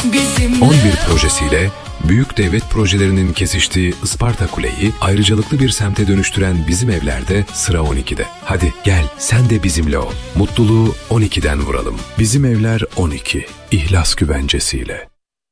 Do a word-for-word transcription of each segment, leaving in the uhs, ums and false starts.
on bir projesiyle büyük devlet projelerinin kesiştiği Isparta Kule'yi ayrıcalıklı bir semte dönüştüren Bizim Evler'de sıra on ikide. Hadi gel sen de bizimle ol. Mutluluğu on ikiden vuralım. Bizim Evler on iki. İhlas güvencesiyle.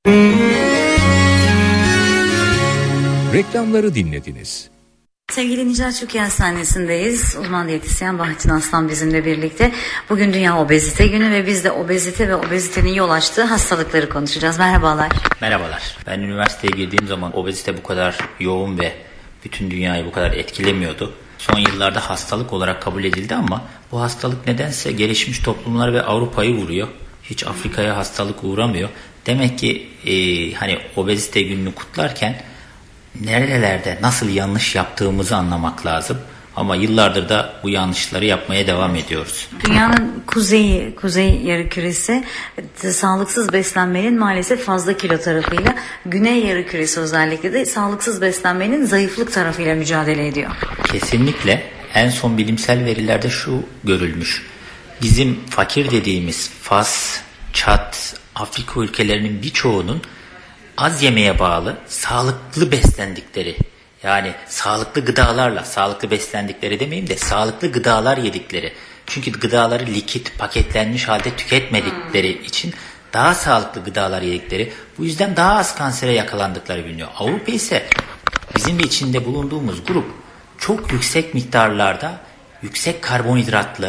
Reklamları dinlediniz. Sevgili Nicat Türkiye Hastanesi'ndeyiz. Uzman diyetisyen Bahattin Aslan bizimle birlikte. Bugün Dünya Obezite Günü ve biz de obezite ve obezitenin yol açtığı hastalıkları konuşacağız. Merhabalar. Merhabalar. Ben üniversiteye girdiğim zaman obezite bu kadar yoğun ve bütün dünyayı bu kadar etkilemiyordu. Son yıllarda hastalık olarak kabul edildi ama bu hastalık nedense gelişmiş toplumlar ve Avrupa'yı vuruyor. Hiç Afrika'ya hastalık uğramıyor. Demek ki e, hani obezite gününü kutlarken nerelerde nasıl yanlış yaptığımızı anlamak lazım. Ama yıllardır da bu yanlışları yapmaya devam ediyoruz. Dünyanın kuzeyi, kuzey yarımküresi sağlıksız beslenmenin maalesef fazla kilo tarafıyla, güney yarımküresi özellikle de sağlıksız beslenmenin zayıflık tarafıyla mücadele ediyor. Kesinlikle en son bilimsel verilerde şu görülmüş. Bizim fakir dediğimiz Fas, Çad, Afrika ülkelerinin birçoğunun az yemeğe bağlı sağlıklı beslendikleri, yani sağlıklı gıdalarla, sağlıklı beslendikleri demeyeyim de sağlıklı gıdalar yedikleri. Çünkü gıdaları likit, paketlenmiş halde tüketmedikleri için daha sağlıklı gıdalar yedikleri, bu yüzden daha az kansere yakalandıkları biliniyor. Avrupa ise bizim içinde bulunduğumuz grup çok yüksek miktarlarda yüksek karbonhidratlı,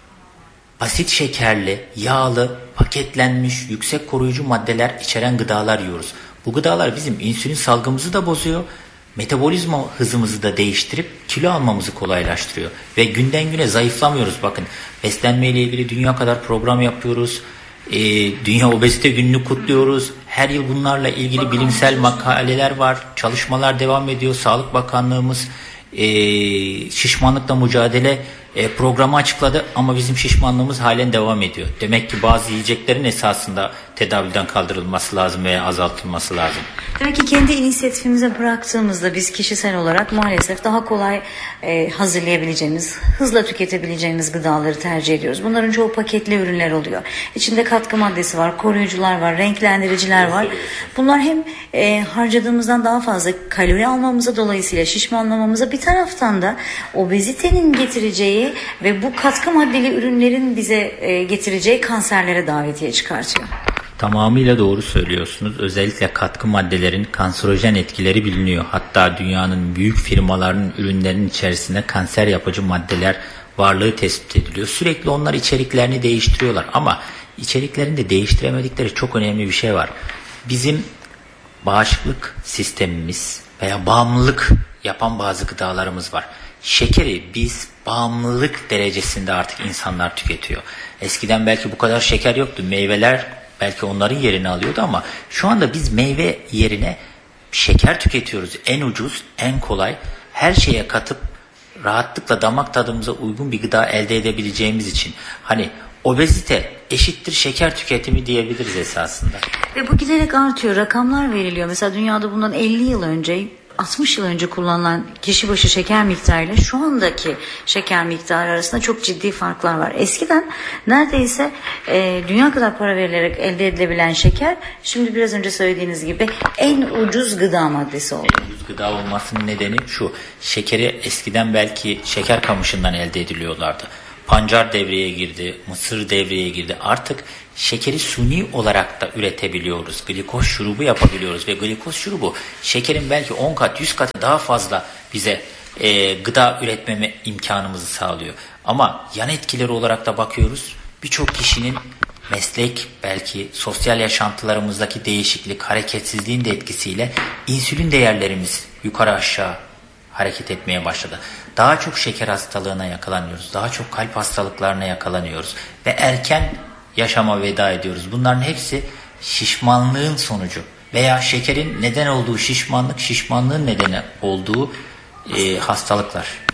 basit şekerli, yağlı, paketlenmiş, yüksek koruyucu maddeler içeren gıdalar yiyoruz. Bu gıdalar bizim insülin salgımızı da bozuyor, metabolizma hızımızı da değiştirip kilo almamızı kolaylaştırıyor. Ve günden güne zayıflamıyoruz. Bakın, beslenmeyle ilgili dünya kadar program yapıyoruz. Ee, Dünya Obezite Günü'nü kutluyoruz. Her yıl bunlarla ilgili bilimsel makaleler var. Çalışmalar devam ediyor. Sağlık Bakanlığımız e, şişmanlıkla mücadele e, programı açıkladı ama bizim şişmanlığımız halen devam ediyor. Demek ki bazı yiyeceklerin esasında tedaviden kaldırılması lazım veya azaltılması lazım. Demek ki kendi inisiyatifimize bıraktığımızda biz kişisel olarak maalesef daha kolay e, hazırlayabileceğimiz, hızla tüketebileceğimiz gıdaları tercih ediyoruz. Bunların çoğu paketli ürünler oluyor. İçinde katkı maddesi var, koruyucular var, renklendiriciler var. Bunlar hem e, harcadığımızdan daha fazla kalori almamıza, dolayısıyla şişmanlamamıza, bir taraftan da obezitenin getireceği ve bu katkı maddeli ürünlerin bize e, getireceği kanserlere davetiye çıkartıyor. Tamamıyla doğru söylüyorsunuz. Özellikle katkı maddelerin kanserojen etkileri biliniyor. Hatta dünyanın büyük firmalarının ürünlerinin içerisinde kanser yapıcı maddeler varlığı tespit ediliyor. Sürekli onlar içeriklerini değiştiriyorlar ama içeriklerini de değiştiremedikleri çok önemli bir şey var. Bizim bağışıklık sistemimiz veya bağımlılık yapan bazı gıdalarımız var. Şekeri biz bağımlılık derecesinde artık insanlar tüketiyor. Eskiden belki bu kadar şeker yoktu. Meyveler belki onların yerini alıyordu ama şu anda biz meyve yerine şeker tüketiyoruz. En ucuz, en kolay, her şeye katıp rahatlıkla damak tadımıza uygun bir gıda elde edebileceğimiz için. Hani obezite eşittir şeker tüketimi diyebiliriz esasında. Ve bu giderek artıyor. Rakamlar veriliyor. Mesela dünyada bundan elli yıl önce, altmış yıl önce kullanılan kişi başı şeker miktarıyla şu andaki şeker miktarı arasında çok ciddi farklar var. Eskiden neredeyse e, dünya kadar para verilerek elde edilebilen şeker, şimdi biraz önce söylediğiniz gibi en ucuz gıda maddesi oldu. En ucuz gıda olmasının nedeni şu: şekeri eskiden belki şeker kamışından elde ediliyorlardı. Pancar devreye girdi, mısır devreye girdi. Artık şekeri suni olarak da üretebiliyoruz. Glikoz şurubu yapabiliyoruz ve glikoz şurubu şekerin belki on kat, yüz kat daha fazla bize e, gıda üretmeme imkanımızı sağlıyor. Ama yan etkileri olarak da bakıyoruz. Birçok kişinin meslek, belki sosyal yaşantılarımızdaki değişiklik, hareketsizliğin de etkisiyle insülin değerlerimiz yukarı aşağı hareket etmeye başladı. Daha çok şeker hastalığına yakalanıyoruz. Daha çok kalp hastalıklarına yakalanıyoruz. Ve erken yaşama veda ediyoruz. Bunların hepsi şişmanlığın sonucu. Veya şekerin neden olduğu şişmanlık, şişmanlığın nedeni olduğu e, hastalıklar.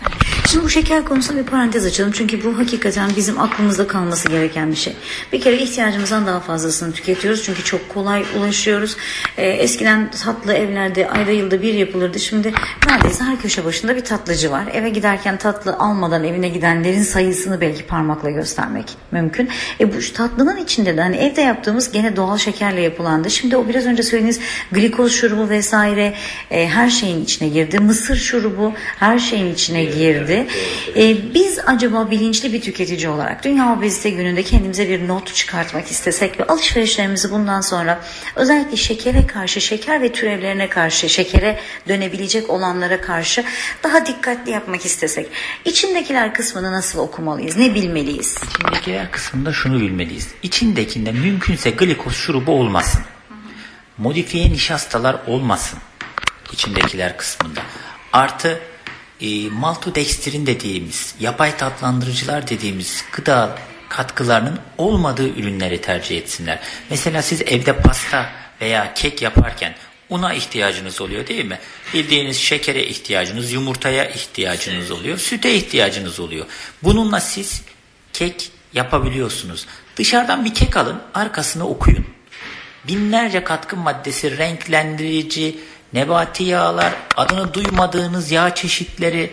Şimdi bu şeker konusunda bir parantez açalım. Çünkü bu hakikaten bizim aklımızda kalması gereken bir şey. Bir kere ihtiyacımızdan daha fazlasını tüketiyoruz. Çünkü çok kolay ulaşıyoruz. Ee, eskiden tatlı evlerde ayda yılda bir yapılırdı. Şimdi neredeyse her köşe başında bir tatlıcı var. Eve giderken tatlı almadan evine gidenlerin sayısını belki parmakla göstermek mümkün. E bu tatlının içinde de hani evde yaptığımız gene doğal şekerle yapılandı. Şimdi o biraz önce söylediğiniz glikoz şurubu vesaire e, her şeyin içine girdi. Mısır şurubu her şeyin içine girdi. E, biz acaba bilinçli bir tüketici olarak Dünya Obezite Günü'nde kendimize bir not çıkartmak istesek ve alışverişlerimizi bundan sonra özellikle şekere karşı, şeker ve türevlerine karşı, şekere dönebilecek olanlara karşı daha dikkatli yapmak istesek içindekiler kısmını nasıl okumalıyız? Ne bilmeliyiz? İçindekiler kısmında şunu bilmeliyiz. İçindekinde mümkünse glikoz şurubu olmasın. Modifiye nişastalar olmasın içindekiler kısmında. Artı e, maltodextrin dediğimiz, yapay tatlandırıcılar dediğimiz gıda katkılarının olmadığı ürünleri tercih etsinler. Mesela siz evde pasta veya kek yaparken una ihtiyacınız oluyor değil mi? Bildiğiniz şekere ihtiyacınız, yumurtaya ihtiyacınız oluyor, süte ihtiyacınız oluyor. Bununla siz kek yapabiliyorsunuz. Dışarıdan bir kek alın, arkasını okuyun. Binlerce katkı maddesi, renklendirici, nebati yağlar, adını duymadığınız yağ çeşitleri,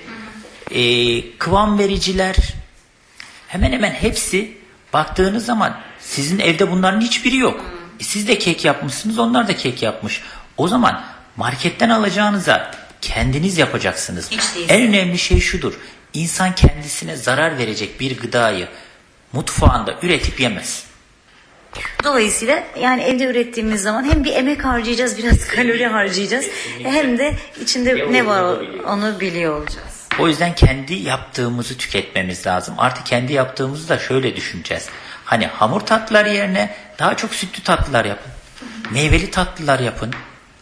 e, kıvam vericiler, hemen hemen hepsi baktığınız zaman sizin evde bunların hiçbiri yok. E, siz de kek yapmışsınız, onlar da kek yapmış. O zaman marketten alacağınıza kendiniz yapacaksınız. En önemli şey şudur: İnsan kendisine zarar verecek bir gıdayı mutfağında üretip yemez. Dolayısıyla yani evde ürettiğimiz zaman hem bir emek harcayacağız, biraz kalori harcayacağız, hem de içinde ne var onu biliyor olacağız. O yüzden kendi yaptığımızı tüketmemiz lazım. Artık kendi yaptığımızı da şöyle düşüneceğiz. Hani hamur tatlılar yerine daha çok sütlü tatlılar yapın. Meyveli tatlılar yapın.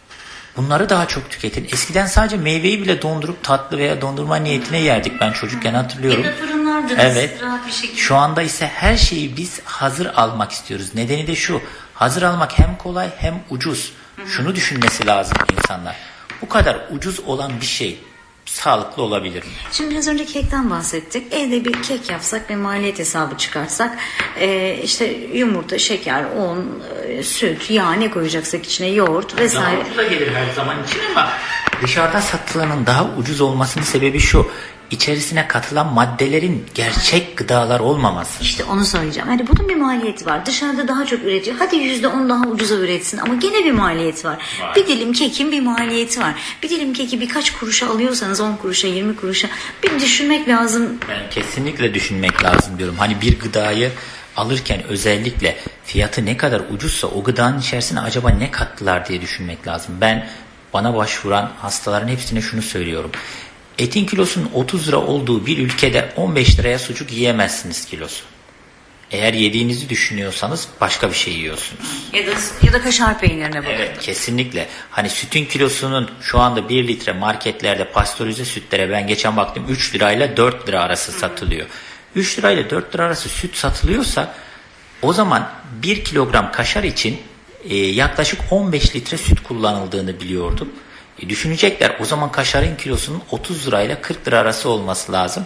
Bunları daha çok tüketin. Eskiden sadece meyveyi bile dondurup tatlı veya dondurma niyetine yerdik. Ben çocukken hatırlıyorum. Ya da fırınlardınız evet. rahat bir şekilde. Şu anda ise her şeyi biz hazır almak istiyoruz. Nedeni de şu: hazır almak hem kolay hem ucuz. Hı-hı. Şunu düşünmesi lazım insanlar: bu kadar ucuz olan bir şey sağlıklı olabilir mi? Şimdi biraz önce kekten bahsettik. Evde bir kek yapsak ve maliyet hesabı çıkartsak, e, işte yumurta, şeker, un, e, süt, yağ, ne koyacaksak içine, yoğurt vesaire. Yoğurt da gelir her zaman için ama dışarıda satılanın daha ucuz olmasının sebebi şu: İçerisine katılan maddelerin gerçek gıdalar olmaması. İşte onu söyleyeceğim. Hani bunun bir maliyeti var. Dışarıda daha çok üretiyor. Hadi yüzde on daha ucuza üretsin ama gene bir maliyet var. var. Bir dilim kekin bir maliyeti var. Bir dilim keki birkaç kuruşa alıyorsanız, on kuruşa, yirmi kuruşa, bir düşünmek lazım. Ben kesinlikle düşünmek lazım diyorum. Hani bir gıdayı alırken özellikle fiyatı ne kadar ucuzsa o gıdanın içerisine acaba ne kattılar diye düşünmek lazım. Ben bana başvuran hastaların hepsine şunu söylüyorum: etin kilosunun otuz lira olduğu bir ülkede on beş liraya sucuk yiyemezsiniz kilosu. Eğer yediğinizi düşünüyorsanız başka bir şey yiyorsunuz. Ya da, ya da kaşar peynirine bakın. Evet, kesinlikle. Hani sütün kilosunun şu anda bir litre marketlerde pastörize sütlere ben geçen baktım üç lirayla dört lira arası satılıyor. üç lirayla dört lira arası süt satılıyorsa o zaman bir kilogram kaşar için e, yaklaşık on beş litre süt kullanıldığını biliyordum. E, düşünecekler, o zaman kaşarın kilosunun otuz lirayla kırk lira arası olması lazım.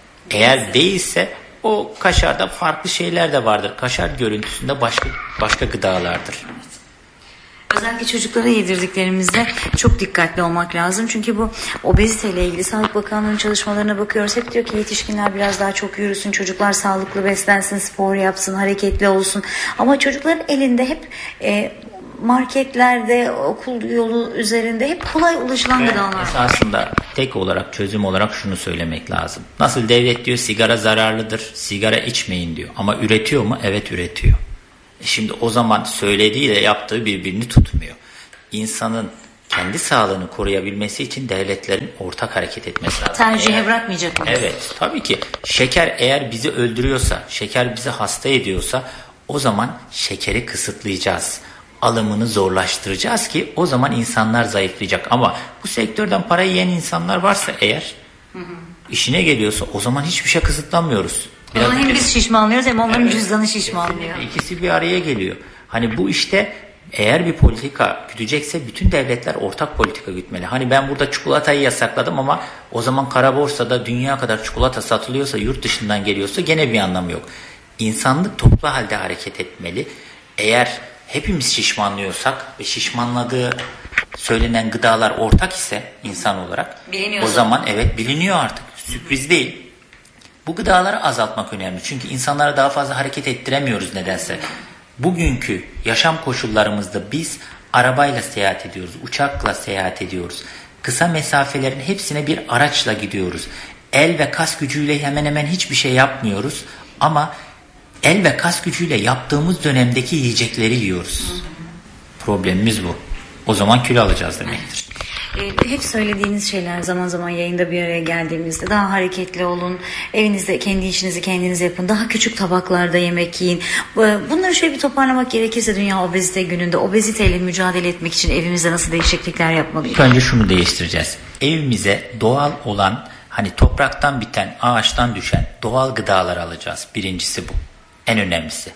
Eğer değilse o kaşarda farklı şeyler de vardır. Kaşar görüntüsünde başka başka gıdalardır. Özellikle çocuklara yedirdiklerimizde çok dikkatli olmak lazım. Çünkü bu obeziteyle ilgili Sağlık Bakanlığı'nın çalışmalarına bakıyoruz. Hep diyor ki yetişkinler biraz daha çok yürüsün, çocuklar sağlıklı beslensin, spor yapsın, hareketli olsun. Ama çocukların elinde hep e, marketlerde, okul yolu üzerinde hep kolay ulaşılan evet, gıdalar. Esasında tek olarak, çözüm olarak şunu söylemek lazım. Nasıl devlet diyor sigara zararlıdır, sigara içmeyin diyor. Ama üretiyor mu? Evet, üretiyor. E şimdi o zaman söylediğiyle yaptığı birbirini tutmuyor. İnsanın kendi sağlığını koruyabilmesi için devletlerin ortak hareket etmesi lazım. Tercihe eğer, bırakmayacak mı? Evet, tabii ki. Şeker eğer bizi öldürüyorsa, şeker bizi hasta ediyorsa o zaman şekeri kısıtlayacağız. Alımını zorlaştıracağız ki o zaman insanlar zayıflayacak. Ama bu sektörden para yiyen insanlar varsa eğer, hı hı, işine geliyorsa o zaman hiçbir şey kısıtlamıyoruz. O zaman hem biz şişmanlıyoruz hem onların evet, cüzdanı şişmanlıyor. İkisi bir araya geliyor. Hani bu işte eğer bir politika güdecekse bütün devletler ortak politika gütmeli. Hani ben burada çikolatayı yasakladım ama o zaman kara borsada dünya kadar çikolata satılıyorsa, yurt dışından geliyorsa gene bir anlamı yok. İnsanlık toplu halde hareket etmeli. Eğer hepimiz şişmanlıyorsak ve şişmanladığı söylenen gıdalar ortak ise insan olarak biliniyor o zaman evet biliniyor artık. Sürpriz değil. Bu gıdaları azaltmak önemli. Çünkü insanlara daha fazla hareket ettiremiyoruz nedense. Bugünkü yaşam koşullarımızda biz arabayla seyahat ediyoruz, uçakla seyahat ediyoruz. Kısa mesafelerin hepsine bir araçla gidiyoruz. El ve kas gücüyle hemen hemen hiçbir şey yapmıyoruz. Ama el ve kas gücüyle yaptığımız dönemdeki yiyecekleri yiyoruz. Problemimiz bu. O zaman kilo alacağız demektir. E, hep söylediğiniz şeyler zaman zaman yayında bir araya geldiğimizde daha hareketli olun, evinizde kendi işinizi kendiniz yapın, daha küçük tabaklarda yemek yiyin. Bunları şöyle bir toparlamak gerekirse Dünya Obezite Günü'nde obeziteyle mücadele etmek için evimizde nasıl değişiklikler yapmalıyız? Önce şunu değiştireceğiz. Evimize doğal olan, hani topraktan biten, ağaçtan düşen doğal gıdalar alacağız. Birincisi bu. En önemlisi.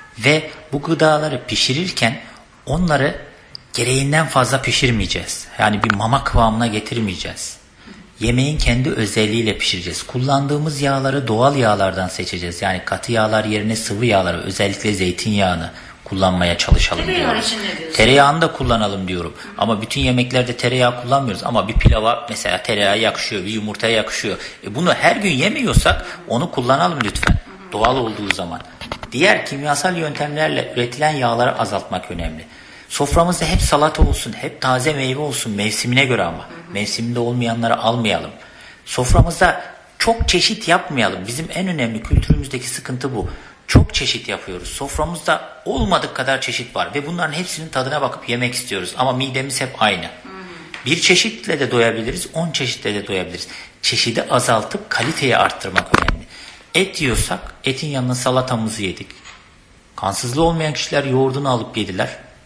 Ve bu gıdaları pişirirken onları gereğinden fazla pişirmeyeceğiz. Yani bir mama kıvamına getirmeyeceğiz. Yemeğin kendi özelliğiyle pişireceğiz. Kullandığımız yağları doğal yağlardan seçeceğiz. Yani katı yağlar yerine sıvı yağları, özellikle zeytinyağını kullanmaya çalışalım Tereyağı diyoruz. için ne diyorsun? Tereyağını da kullanalım diyorum. Ama bütün yemeklerde tereyağı kullanmıyoruz. Ama bir pilava mesela tereyağı yakışıyor, bir yumurtaya yakışıyor. E bunu her gün yemiyorsak onu kullanalım lütfen. Doğal olduğu zaman. Diğer kimyasal yöntemlerle üretilen yağları azaltmak önemli. Soframızda hep salata olsun, hep taze meyve olsun, mevsimine göre ama. Mevsiminde olmayanları almayalım. Soframızda çok çeşit yapmayalım. Bizim en önemli kültürümüzdeki sıkıntı bu. Çok çeşit yapıyoruz. Soframızda olmadık kadar çeşit var ve bunların hepsinin tadına bakıp yemek istiyoruz. Ama midemiz hep aynı. Bir çeşitle de doyabiliriz, on çeşitle de doyabiliriz. Çeşidi azaltıp kaliteyi arttırmak önemli. Et yiyorsak etin yanına salatamızı yedik. Kansızlığı olmayan kişiler yoğurdunu alıp yediler.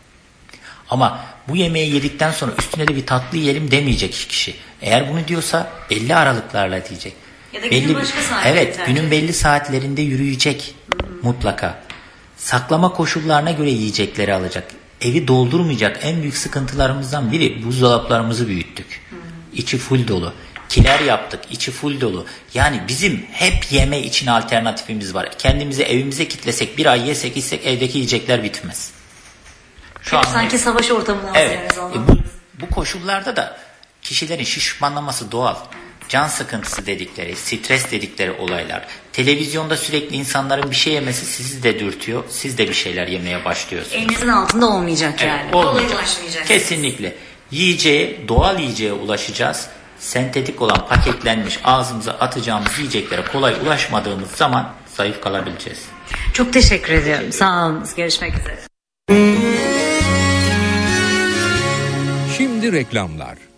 Ama bu yemeği yedikten sonra üstüne de bir tatlı yiyelim demeyecek kişi. Eğer bunu diyorsa belli aralıklarla diyecek. Ya da belli, günün başka saatlerinde. Evet, günün belli saatlerinde yürüyecek. Hı hı. Mutlaka. Saklama koşullarına göre yiyecekleri alacak. Evi doldurmayacak. En büyük sıkıntılarımızdan biri buzdolaplarımızı büyüttük. Hı hı. İçi full dolu. Kiler yaptık, içi full dolu. Yani bizim hep yeme için alternatifimiz var. Kendimizi evimize kitlesek, bir ay yesek içsek evdeki yiyecekler bitmez. Şu an sanki savaş ortamına evet, e bu, bu koşullarda da kişilerin şişmanlaması doğal. Can sıkıntısı dedikleri, stres dedikleri olaylar. Televizyonda sürekli insanların bir şey yemesi sizi de dürtüyor. Siz de bir şeyler yemeye başlıyorsunuz. Elinizin altında olmayacak evet, yani. Olmayacak. Kesinlikle. Yiyeceğe, doğal yiyeceğe ulaşacağız. Sentetik olan, paketlenmiş, ağzımıza atacağımız yiyeceklere kolay ulaşmadığımız zaman zayıf kalabileceğiz. Çok teşekkür ediyorum. Sağ olun. Görüşmek üzere. Şimdi reklamlar.